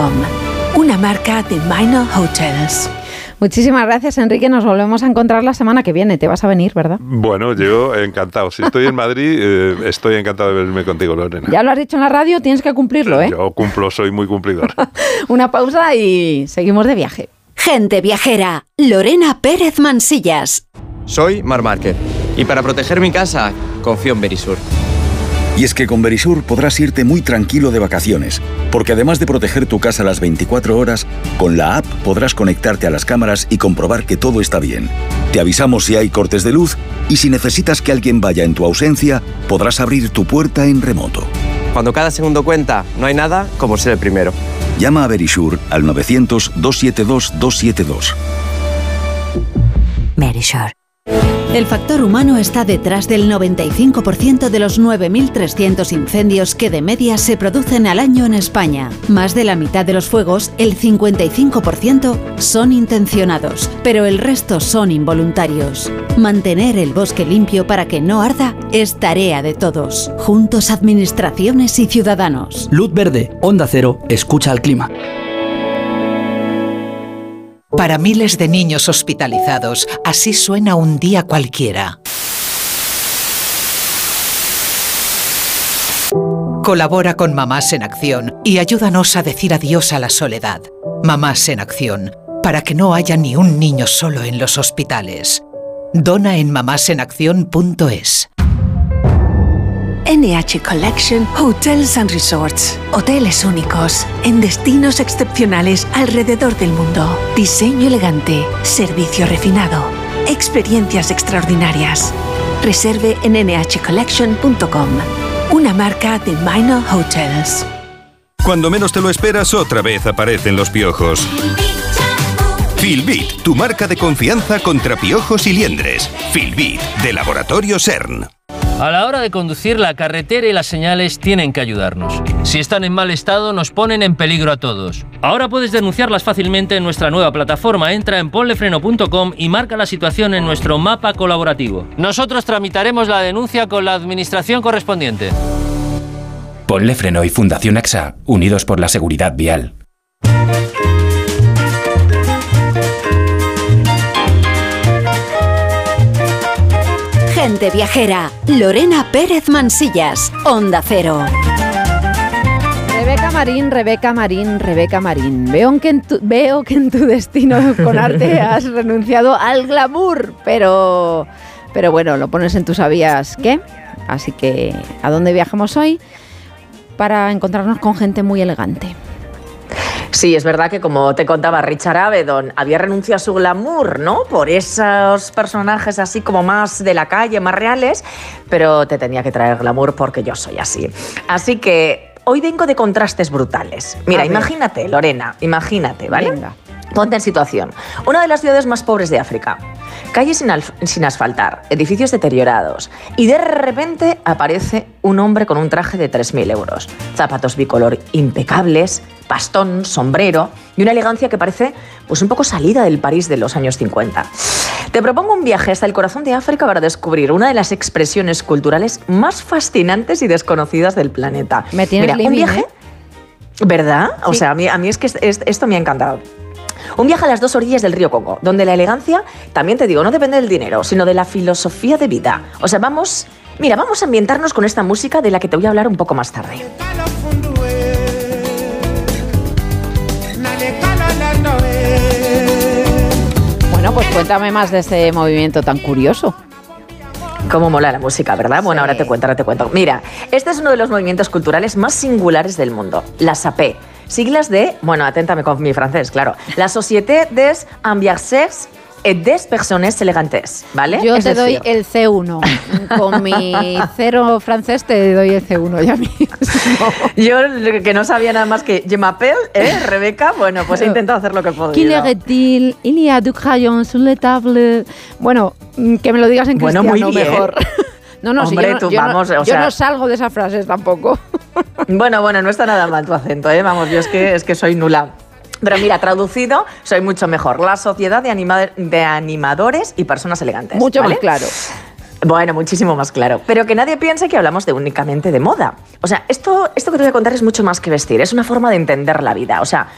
Minor.com, una marca de Minor Hotels. Muchísimas gracias, Enrique. Nos volvemos a encontrar la semana que viene. Te vas a venir, ¿verdad? Bueno, yo encantado. Si estoy en Madrid, estoy encantado de verme contigo, Lorena. Ya lo has dicho en la radio, tienes que cumplirlo, ¿eh? Yo cumplo, soy muy cumplidor. Una pausa y seguimos de viaje. Gente viajera, Lorena Pérez Mansillas. Soy Marc Márquez y para proteger mi casa, confío en Verisur. Y es que con Verisur podrás irte muy tranquilo de vacaciones, porque además de proteger tu casa las 24 horas, con la app podrás conectarte a las cámaras y comprobar que todo está bien. Te avisamos si hay cortes de luz y si necesitas que alguien vaya en tu ausencia, podrás abrir tu puerta en remoto. Cuando cada segundo cuenta, no hay nada como ser el primero. Llama a Verisur al 900-272-272. Verisur. El factor humano está detrás del 95% de los 9.300 incendios que de media se producen al año en España. Más de la mitad de los fuegos, el 55%, son intencionados, pero el resto son involuntarios. Mantener el bosque limpio para que no arda es tarea de todos. Juntos, administraciones y ciudadanos. Luz verde, Onda Cero, escucha al clima. Para miles de niños hospitalizados, así suena un día cualquiera. Colabora con Mamás en Acción y ayúdanos a decir adiós a la soledad. Mamás en Acción, para que no haya ni un niño solo en los hospitales. Dona en mamásenacción.es. NH Collection Hotels and Resorts. Hoteles únicos, en destinos excepcionales alrededor del mundo. Diseño elegante, servicio refinado, experiencias extraordinarias. Reserve en nhcollection.com, una marca de Minor Hotels. Cuando menos te lo esperas, otra vez aparecen los piojos. Filbit, tu marca de confianza contra piojos y liendres. Filbit, de Laboratorio CERN. A la hora de conducir, la carretera y las señales tienen que ayudarnos. Si están en mal estado, nos ponen en peligro a todos. Ahora puedes denunciarlas fácilmente en nuestra nueva plataforma. Entra en ponlefreno.com y marca la situación en nuestro mapa colaborativo. Nosotros tramitaremos la denuncia con la administración correspondiente. Ponle Freno y Fundación AXA, unidos por la seguridad vial. Gente viajera, Lorena Pérez Mansillas, Onda Cero. Rebeca Marín. Veo que en tu destino con arte has renunciado al glamour, pero bueno, lo pones en tus sabías qué. Así que, ¿a dónde viajamos hoy? Para encontrarnos con gente muy elegante. Sí, es verdad que, como te contaba, Richard Avedon había renunciado a su glamour, ¿no? Por esos personajes así como más de la calle, más reales, pero te tenía que traer glamour porque yo soy así. Así que hoy vengo de contrastes brutales. Mira, imagínate, Lorena, ¿vale? Venga. Ponte en situación. Una de las ciudades más pobres de África. Calles sin asfaltar, edificios deteriorados. Y de repente aparece un hombre con un traje de 3.000 euros. Zapatos bicolor impecables, bastón, sombrero y una elegancia que parece pues un poco salida del París de los años 50. Te propongo un viaje hasta el corazón de África para descubrir una de las expresiones culturales más fascinantes y desconocidas del planeta. Me tienes un viaje, ¿verdad? Sí. O sea, a mí es que esto me ha encantado. Un viaje a las dos orillas del río Congo, donde la elegancia, también te digo, no depende del dinero, sino de la filosofía de vida. O sea, vamos a ambientarnos con esta música de la que te voy a hablar un poco más tarde. Bueno, pues cuéntame más de este movimiento tan curioso. Cómo mola la música, ¿verdad? Bueno, sí. ahora te cuento. Mira, este es uno de los movimientos culturales más singulares del mundo, la SAPE. Siglas de, bueno, aténtame con mi francés, claro, la Société des Ambianceurs et des Personnes Elegantes, ¿vale? Yo te doy el C1. Con mi cero francés te doy el C1 ya mismo. Yo, que no sabía nada más que je m'appelle, Rebeca, bueno, pues he intentado hacer lo que he podido. Qu'il est-il? Il y a du crayon sur la table. Bueno, que me lo digas en cristiano, muy bien. Mejor. No, hombre, si yo no salgo de esas frases tampoco. Bueno, no está nada mal tu acento, ¿eh? Vamos, yo es que soy nula. Pero mira, traducido, soy mucho mejor. La Sociedad de Animadores y Personas Elegantes. Mucho ¿vale? más claro. Bueno, muchísimo más claro. Pero que nadie piense que hablamos únicamente de moda. O sea, esto que te voy a contar es mucho más que vestir. Es una forma de entender la vida. O sea,